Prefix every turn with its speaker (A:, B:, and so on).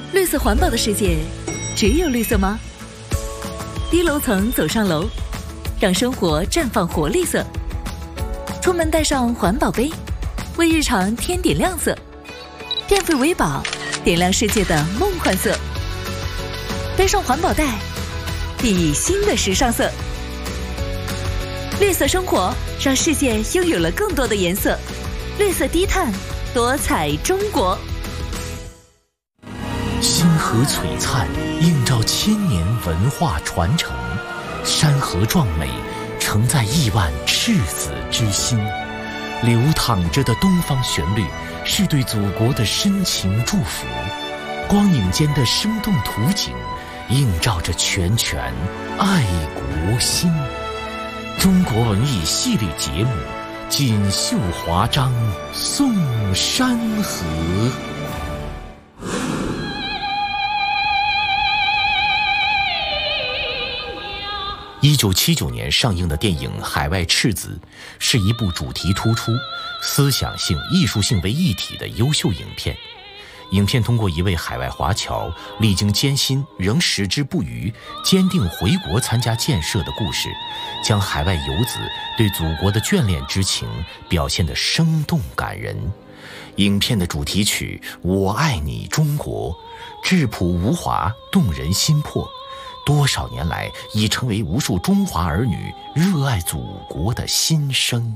A: 绿色环保的世界，只有绿色吗？低楼层走上楼，让生活绽放活力色。出门带上环保杯，为日常添点亮色。电费为宝，点亮世界的梦幻色。背上环保袋，熠熠新的时尚色。绿色生活，让世界拥有了更多的颜色。绿色低碳，多彩中国。
B: 星河璀璨，映照千年文化传承；山河壮美，承载亿万赤子之心。流淌着的东方旋律，是对祖国的深情祝福。光影间的生动图景，映照着拳拳爱国心。中国文艺系列节目，锦绣华章颂山河。1979年上映的电影《海外赤子》是一部主题突出、思想性、艺术性为一体的优秀影片。影片通过一位海外华侨历经艰辛仍矢志不渝、坚定回国参加建设的故事，将海外游子对祖国的眷恋之情表现得生动感人。影片的主题曲《我爱你中国》质朴无华，动人心魄，多少年来已成为无数中华儿女热爱祖国的心声。